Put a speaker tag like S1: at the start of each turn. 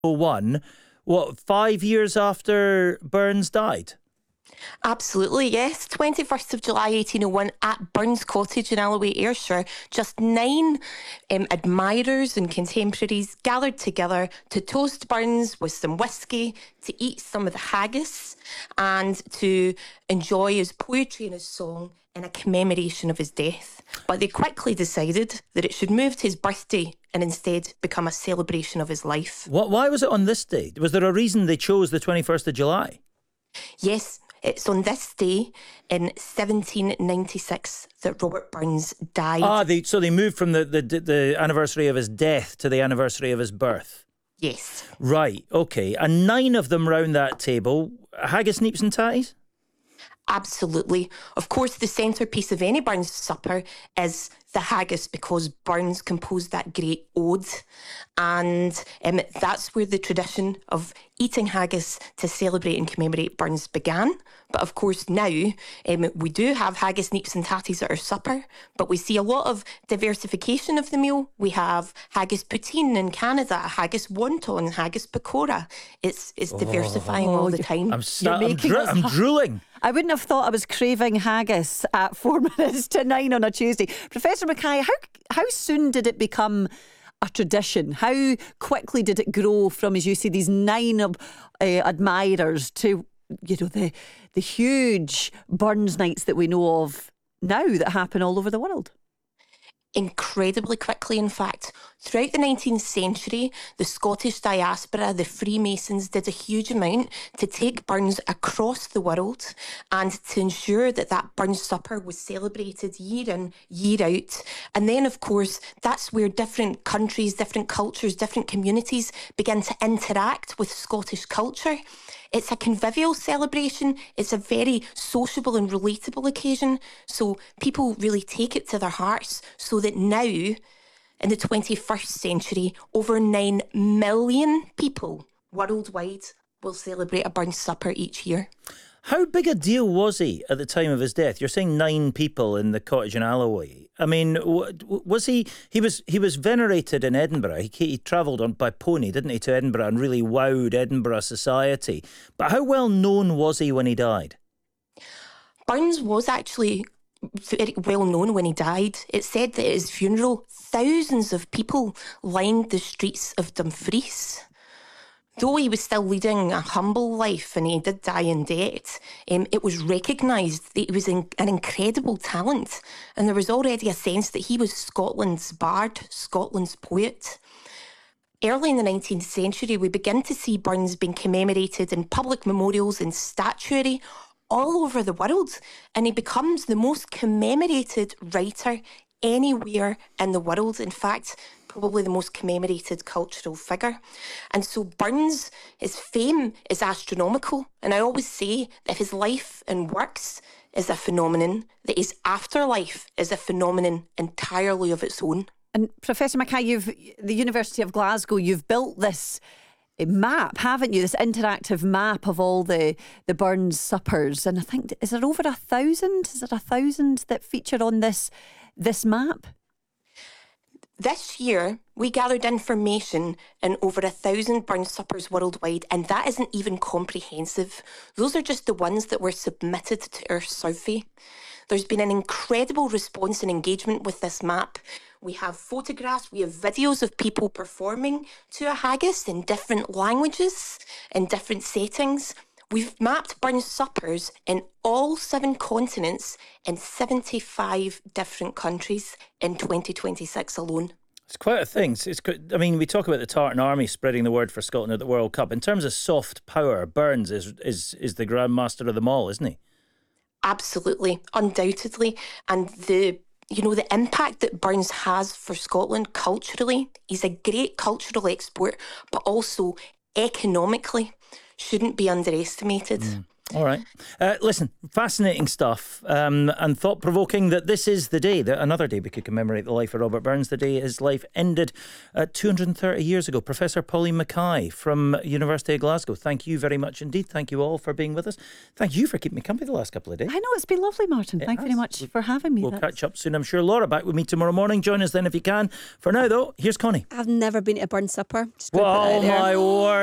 S1: 1901, what, 5 years after Burns died?
S2: Absolutely, yes. 21st of July 1801 at Burns Cottage in Alloway, Ayrshire, just 9 admirers and contemporaries gathered together to toast Burns with some whiskey, to eat some of the haggis, and to enjoy his poetry and his song in a commemoration of his death. But they quickly decided that it should move to his birthday and instead become a celebration of his life.
S1: Why was it on this day? Was there a reason they chose the 21st of July?
S2: Yes, it's on this day in 1796 that Robert Burns died.
S1: So they moved from the anniversary of his death to the anniversary of his birth.
S2: Yes.
S1: Right, okay. And 9 of them round that table, haggis, neeps and tatties?
S2: Absolutely. Of course, the centrepiece of any Burns supper is the haggis, because Burns composed that great ode. And that's where the tradition of eating haggis to celebrate and commemorate Burns began. But of course now we do have haggis, neeps and tatties at our supper, but we see a lot of diversification of the meal. We have haggis poutine in Canada, haggis wonton, haggis pakora. It's diversifying all the time.
S1: I'm drooling.
S3: I wouldn't have thought I was craving haggis at 4 minutes to 9 on a Tuesday. Professor Mackay, how soon did it become a tradition? How quickly did it grow from, as you say, these 9 admirers to, the huge Burns nights that we know of now that happen all over the world?
S2: Incredibly quickly, in fact. Throughout the 19th century, the Scottish diaspora, the Freemasons, did a huge amount to take Burns across the world and to ensure that that Burns supper was celebrated year in, year out. And then, of course, that's where different countries, different cultures, different communities begin to interact with Scottish culture. It's a convivial celebration. It's a very sociable and relatable occasion. So people really take it to their hearts, so that now, in the 21st century, over 9 million people worldwide will celebrate a Burns supper each year.
S1: How big a deal was he at the time of his death? You're saying 9 people in the cottage in Alloway. I mean, was he? He was venerated in Edinburgh. He travelled on by pony, didn't he, to Edinburgh, and really wowed Edinburgh society. But how well known was he when he died?
S2: Burns was actually very well known when he died. It's said that at his funeral, thousands of people lined the streets of Dumfries. Though he was still leading a humble life and he did die in debt, it was recognised that he was an incredible talent, and there was already a sense that he was Scotland's bard, Scotland's poet. Early in the 19th century, we begin to see Burns being commemorated in public memorials and statuary all over the world, and he becomes the most commemorated writer anywhere in the world. In fact, probably the most commemorated cultural figure. And so Burns, his fame is astronomical. And I always say that his life and works is a phenomenon, that his afterlife is a phenomenon entirely of its own.
S3: And Professor Mackay, the University of Glasgow, you've built this map, haven't you? This interactive map of all the Burns suppers. And I think, is there over 1,000? Is it 1,000 that feature on this map?
S2: This year, we gathered information in over 1,000 Burns suppers worldwide, and that isn't even comprehensive. Those are just the ones that were submitted to our survey. There's been an incredible response and engagement with this map. We have photographs, we have videos of people performing to a haggis in different languages, in different settings. We've mapped Burns suppers in all 7 continents in 75 different countries in 2026 alone.
S1: It's quite a thing. We talk about the Tartan Army spreading the word for Scotland at the World Cup. In terms of soft power, Burns is the grandmaster of them all, isn't he?
S2: Absolutely, undoubtedly. And the impact that Burns has for Scotland culturally, he's a great cultural export, but also economically shouldn't be underestimated.
S1: All right. Listen, fascinating stuff and thought-provoking that this is the day, that another day we could commemorate the life of Robert Burns, the day his life ended 230 years ago. Professor Pauline Mackay from University of Glasgow, thank you very much indeed. Thank you all for being with us. Thank you for keeping me company the last couple of days.
S3: I know, it's been lovely, Martin. Thank you very much for having me.
S1: We'll catch up soon, I'm sure. Laura, back with me tomorrow morning. Join us then if you can. For now, though, here's Connie.
S4: I've never been to a burn supper. Just gonna put that
S1: Oh,
S4: out there.
S1: my word.